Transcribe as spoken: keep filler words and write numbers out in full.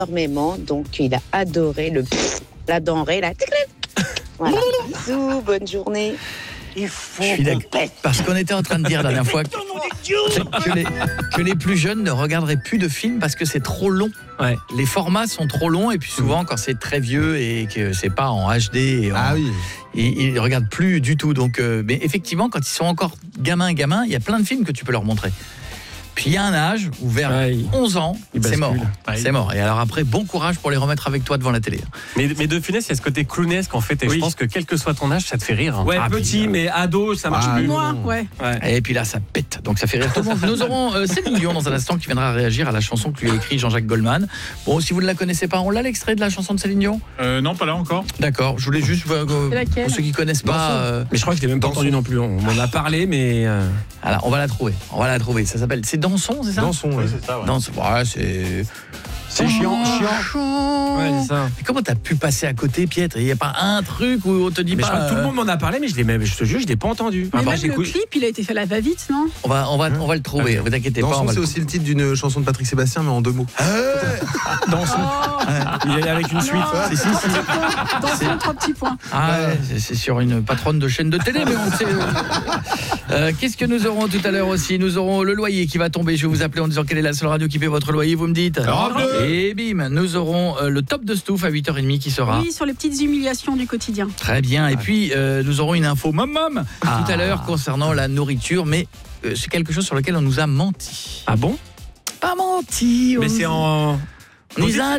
énormément, donc il a adoré le la denrée, la voilà. Bisous, bonne journée. Il faut Je suis d'accord. Parce qu'on était en train de dire la dernière fois que, que, les, que les plus jeunes ne regarderaient plus de films parce que c'est trop long. Ouais. Les formats sont trop longs et puis souvent quand c'est très vieux et que c'est pas en H D, et en, Ah oui. ils, ils regardent plus du tout. Donc, euh, mais effectivement, quand ils sont encore gamins, gamins, il y a plein de films que tu peux leur montrer. Puis il y a un âge où vers Ouais, il- onze ans, il c'est mort. bascule. Ouais. C'est mort. Et alors après, bon courage pour les remettre avec toi devant la télé. Mais, mais De Funès, il y a ce côté clownesque en fait, et Oui. je pense que quel que soit ton âge, ça te fait rire. hein. Ouais, Ah, petit, puis, euh, mais ado, ça marche Ah, plus. Moi, non. ouais. Ouais. Et puis là, ça pète, donc ça fait rire tout le monde. Nous aurons euh, Céline Dion dans un instant qui viendra réagir à la chanson que lui a écrit Jean-Jacques Goldman. Bon, si vous ne la connaissez pas, on l'a l'extrait de la chanson de Céline Dion ? Euh, non, pas là encore. D'accord, je voulais juste, euh, C'est laquelle pour ceux qui connaissent pas, euh, Mais je crois que je l'ai même pas Dansons. entendu non plus. On m'en a parlé, mais. euh, alors, on va la trouver, on va la trouver. Ça s'appelle, c'est Danson, c'est ça ? Dansons, ouais. c'est ça, ouais. Danson, ouais, c'est... C'est chiant, chiant. Ouais, c'est ça. Mais comment t'as pu passer à côté, Pietre ? Il n'y a pas un truc où on te dit Mais je pas... crois que tout le euh, monde m'en a parlé, mais je l'ai même, je te jure, je l'ai pas entendu. Mais Après, même le j'écoute- clip, il a été fait à la va-vite, non? on va, on va, on va le trouver, ne vous inquiétez pas. on Dansons, va c'est le aussi le titre d'une chanson de Patrick Sébastien, mais en deux mots. Dansons. Il est avec une suite. Si, si, si. Dansons, trois petits points. Ah, ouais, c'est- c'est sur une patronne de chaîne de télé, mais on sait. Euh, Qu'est-ce que nous aurons tout à l'heure aussi ? Nous aurons le loyer qui va tomber. Je vais vous appeler en disant quelle est la seule radio qui paie votre loyer. Vous me dites. Et bim, nous aurons euh, le top de Stouff à huit heures trente qui sera. Oui, sur les petites humiliations du quotidien. Très bien. Et puis, euh, nous aurons une info mam Ah. tout à l'heure concernant la nourriture, mais euh, c'est quelque chose sur lequel on nous a menti. Ah bon? Pas menti. on Mais nous- c'est en. on nous a